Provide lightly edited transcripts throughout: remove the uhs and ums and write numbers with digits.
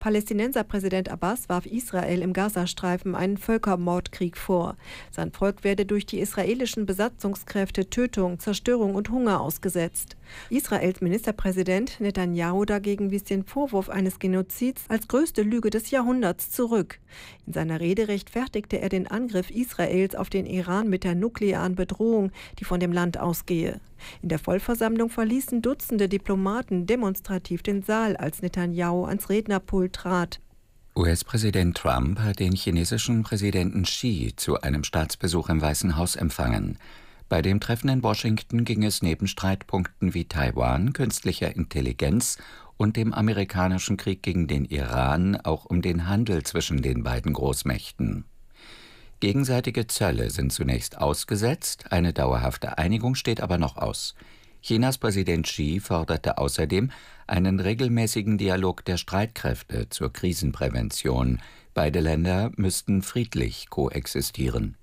Palästinenserpräsident Abbas warf Israel im Gazastreifen einen Völkermordkrieg vor. Sein Volk werde durch die israelischen Besatzungskräfte Tötung, Zerstörung und Hunger ausgesetzt. Israels Ministerpräsident Netanyahu dagegen wies den Vorwurf eines Genozids als größte Lüge des Jahrhunderts zurück. In seiner Rede rechtfertigte er den Angriff Israels auf den Iran mit der nuklearen Bedrohung, die von dem Land ausgehe. In der Vollversammlung verließen Dutzende Diplomaten demonstrativ den Saal, als Netanyahu ans Rednerpult trat. US-Präsident Trump hat den chinesischen Präsidenten Xi zu einem Staatsbesuch im Weißen Haus empfangen. Bei dem Treffen in Washington ging es neben Streitpunkten wie Taiwan, künstlicher Intelligenz und dem amerikanischen Krieg gegen den Iran auch um den Handel zwischen den beiden Großmächten. Gegenseitige Zölle sind zunächst ausgesetzt, eine dauerhafte Einigung steht aber noch aus. Chinas Präsident Xi forderte außerdem einen regelmäßigen Dialog der Streitkräfte zur Krisenprävention. Beide Länder müssten friedlich koexistieren.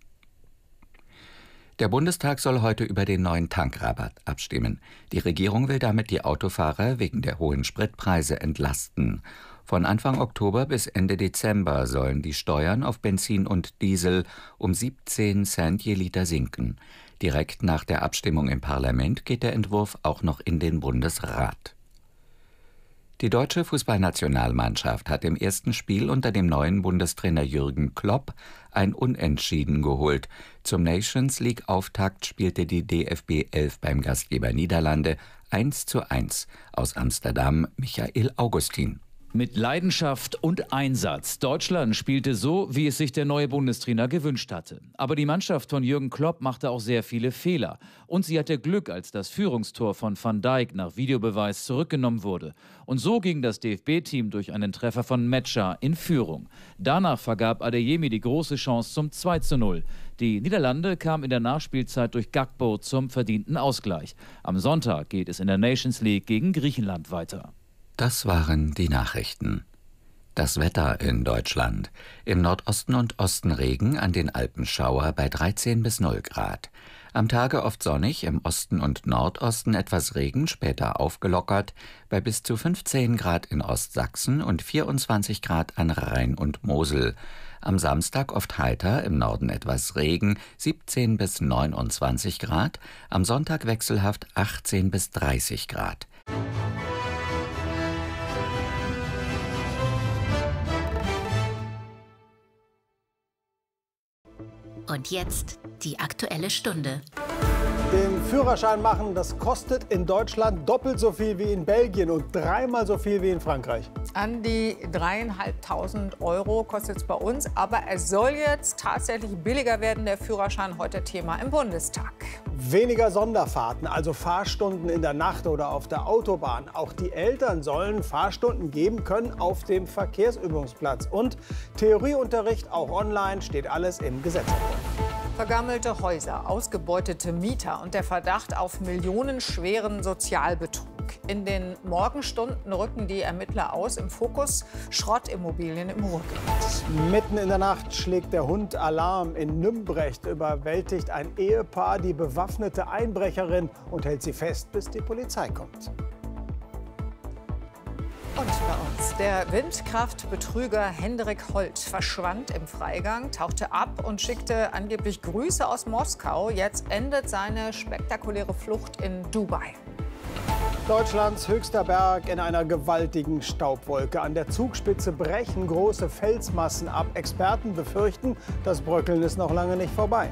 Der Bundestag soll heute über den neuen Tankrabatt abstimmen. Die Regierung will damit die Autofahrer wegen der hohen Spritpreise entlasten. Von Anfang Oktober bis Ende Dezember sollen die Steuern auf Benzin und Diesel um 17 Cent je Liter sinken. Direkt nach der Abstimmung im Parlament geht der Entwurf auch noch in den Bundesrat. Die deutsche Fußballnationalmannschaft hat im ersten Spiel unter dem neuen Bundestrainer Jürgen Klopp ein Unentschieden geholt. Zum Nations-League-Auftakt spielte die DFB 11 beim Gastgeber Niederlande 1:1. Aus Amsterdam Michael Augustin. Mit Leidenschaft und Einsatz. Deutschland spielte so, wie es sich der neue Bundestrainer gewünscht hatte. Aber die Mannschaft von Jürgen Klopp machte auch sehr viele Fehler. Und sie hatte Glück, als das Führungstor von Van Dijk nach Videobeweis zurückgenommen wurde. Und so ging das DFB-Team durch einen Treffer von Metscher in Führung. Danach vergab Adeyemi die große Chance zum 2:0. Die Niederlande kamen in der Nachspielzeit durch Gakpo zum verdienten Ausgleich. Am Sonntag geht es in der Nations League gegen Griechenland weiter. Das waren die Nachrichten. Das Wetter in Deutschland. Im Nordosten und Osten Regen, an den Alpen Schauer bei 13 bis 0 Grad. Am Tage oft sonnig, im Osten und Nordosten etwas Regen, später aufgelockert, bei bis zu 15 Grad in Ostsachsen und 24 Grad an Rhein und Mosel. Am Samstag oft heiter, im Norden etwas Regen, 17 bis 29 Grad. Am Sonntag wechselhaft 18 bis 30 Grad. Und jetzt die Aktuelle Stunde. Den Führerschein machen, das kostet in Deutschland doppelt so viel wie in Belgien und dreimal so viel wie in Frankreich. An die 3.500 € kostet es bei uns. Aber es soll jetzt tatsächlich billiger werden, der Führerschein. Heute Thema im Bundestag. Weniger Sonderfahrten, also Fahrstunden in der Nacht oder auf der Autobahn. Auch die Eltern sollen Fahrstunden geben können auf dem Verkehrsübungsplatz. Und Theorieunterricht auch online, steht alles im Gesetzentwurf. Vergammelte Häuser, ausgebeutete Mieter und der Verdacht auf millionenschweren Sozialbetrug. In den Morgenstunden rücken die Ermittler aus. Im Fokus Schrottimmobilien im Ruhrgebiet. Mitten in der Nacht schlägt der Hund Alarm. In Nümbrecht überwältigt ein Ehepaar die bewaffnete Einbrecherin und hält sie fest, bis die Polizei kommt. Und bei uns, der Windkraftbetrüger Hendrik Holt verschwand im Freigang, tauchte ab und schickte angeblich Grüße aus Moskau. Jetzt endet seine spektakuläre Flucht in Dubai. Deutschlands höchster Berg in einer gewaltigen Staubwolke. An der Zugspitze brechen große Felsmassen ab. Experten befürchten, das Bröckeln ist noch lange nicht vorbei.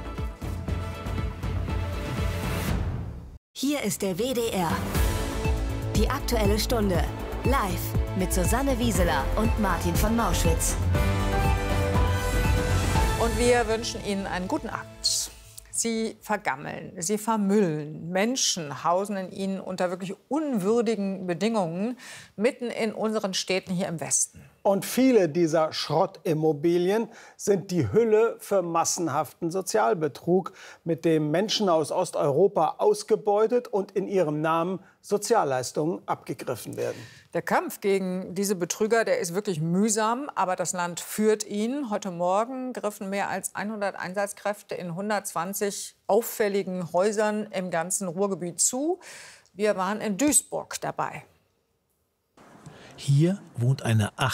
Hier ist der WDR. Die Aktuelle Stunde. Live mit Susanne Wieseler und Martin von Mauschwitz. Und wir wünschen Ihnen einen guten Abend. Sie vergammeln, sie vermüllen. Menschen hausen in ihnen unter wirklich unwürdigen Bedingungen mitten in unseren Städten hier im Westen. Und viele dieser Schrottimmobilien sind die Hülle für massenhaften Sozialbetrug, mit dem Menschen aus Osteuropa ausgebeutet und in ihrem Namen Sozialleistungen abgegriffen werden. Der Kampf gegen diese Betrüger, der ist wirklich mühsam, aber das Land führt ihn. Heute Morgen griffen mehr als 100 Einsatzkräfte in 120 auffälligen Häusern im ganzen Ruhrgebiet zu. Wir waren in Duisburg dabei. Hier wohnt eine